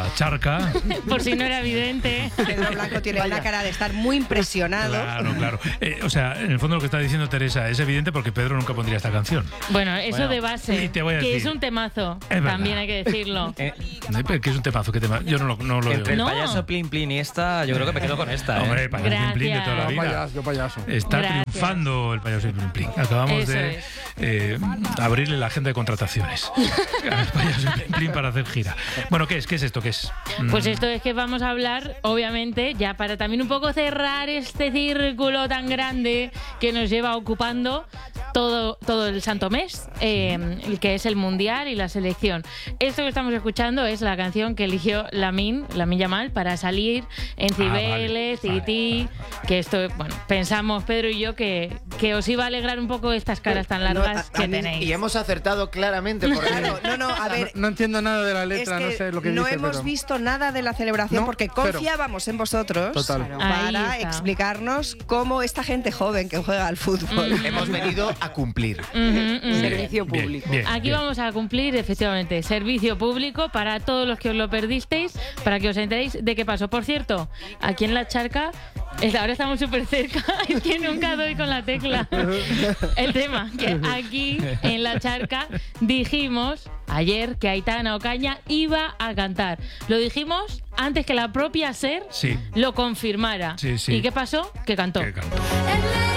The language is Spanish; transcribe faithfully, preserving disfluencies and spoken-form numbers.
charca. Por si no era evidente. Pedro Blanco tiene una cara de estar muy impresionado. Claro, claro. Eh, o sea, en el fondo lo que está diciendo Teresa es evidente porque Pedro nunca pondría esta canción. Bueno, eso Bueno, de base, y te voy a que decir, es un temazo, es verdad. también hay que decirlo. Eh, ¿Qué es un temazo? ¿Qué tema? Yo no lo, no lo entre veo. el No. payaso Plin Plin y esta, yo creo que me quedo con esta. ¿eh? Hombre, el payaso Plin Plin de toda la Gracias. vida. Payaso, yo payaso. Está Gracias. triunfando el payaso Plin Plin. Acabamos Eso de es. eh, abrirle la agenda de contrataciones al payaso Plin Plin para hacer gira. Bueno, ¿qué es? ¿Qué es esto? ¿Qué es? Mm, Pues esto es que vamos a hablar, obviamente, ya para también un poco cerrar este círculo tan grande que nos lleva ocupando todo, todo el santo mes, eh, el que es el Mundial y la selección. Esto que estamos escuchando es la canción que eligió Lamine, Lamine Yamal, para salir en Cibeles, vale, y ti, que esto, bueno, pensamos Pedro y yo que, que os iba a alegrar un poco estas caras tan largas No, a- a que mí- tenéis. Y hemos acertado claramente. Porque Claro, no, no, a ver. No, no entiendo nada de la Es letra, que no sé lo que no dice, hemos pero... visto nada de la celebración No, porque cero. confiábamos en vosotros Total. para Ahí está. explicarnos cómo esta gente joven que juega al fútbol. hemos venido a cumplir. Ujú, ujú. Servicio bien, público. bien, Aquí bien. vamos a cumplir, efectivamente, servicio público para todos los que os lo perdisteis, para que os enteréis de qué pasó. Por cierto, aquí en la charca, es- ahora estamos súper cerca, es que nunca doy con la tecla. El tema, que aquí en la charca dijimos ayer que Aitana Ocaña iba a cantar. Lo dijimos antes que la propia SER Sí. lo confirmara. Sí, sí. ¿Y qué pasó? Que cantó. ¿Qué canto? El